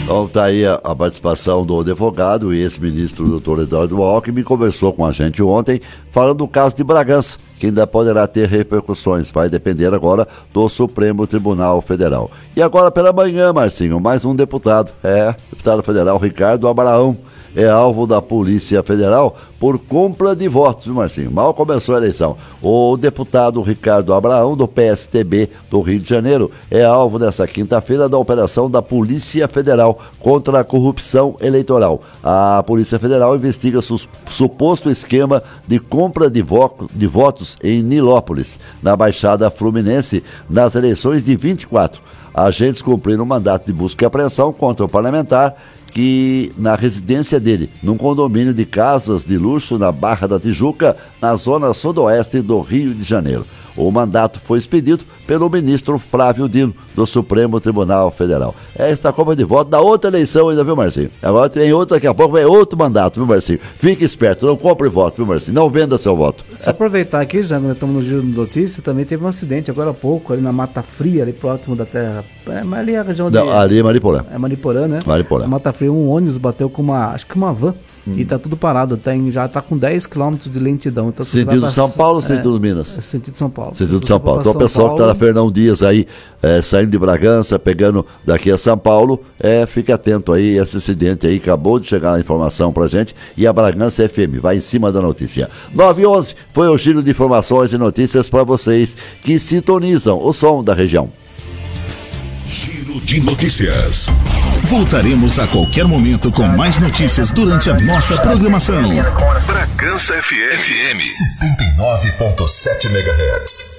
Então tá aí a participação do advogado e ex-ministro Dr. Eduardo Alckmin conversou com a gente ontem falando do caso de Bragança, que ainda poderá ter repercussões, vai depender agora do Supremo Tribunal Federal. E agora pela manhã, Marcinho, mais um deputado federal Ricardo Abraão, é alvo da Polícia Federal por compra de votos, viu, Marcinho? Mal começou a eleição. O deputado Ricardo Abraão, do PSTB do Rio de Janeiro, é alvo nesta quinta-feira da operação da Polícia Federal contra a corrupção eleitoral. A Polícia Federal investiga suposto esquema de compra de votos em Nilópolis, na Baixada Fluminense, nas eleições de 24. Agentes cumpriram um mandato de busca e apreensão contra o parlamentar que na residência dele, num condomínio de casas de luxo na Barra da Tijuca, na zona sudoeste do Rio de Janeiro. O mandato foi expedido pelo ministro Flávio Dino, do Supremo Tribunal Federal. Esta compra de voto da outra eleição ainda, viu, Marcinho? Agora tem outra, daqui a pouco vai outro mandato, viu, Marcinho? Fique esperto, não compre voto, viu, Marcinho? Não venda seu voto. Só aproveitar aqui, já que estamos no giro de notícias, também teve um acidente agora há pouco, ali na Mata Fria, ali próximo da terra. Mas ali é a região de... ali é Mariporã. É Mariporã, né? Mariporã. Na Mata Fria, um ônibus bateu com uma van. E tá tudo parado, já tá com 10 km de lentidão. Então, sentido São Paulo ou sentido Minas? Sentido São Paulo. Sentido São Paulo. Então o pessoal que tá na Fernão Dias aí, saindo de Bragança, pegando daqui a São Paulo, fique atento aí, esse acidente aí, acabou de chegar a informação pra gente, e a Bragança FM vai em cima da notícia. 9h11, foi o giro de informações e notícias para vocês que sintonizam o som da região. Giro de notícias. Voltaremos a qualquer momento com mais notícias durante a nossa programação. Bragança FM 79.7 MHz.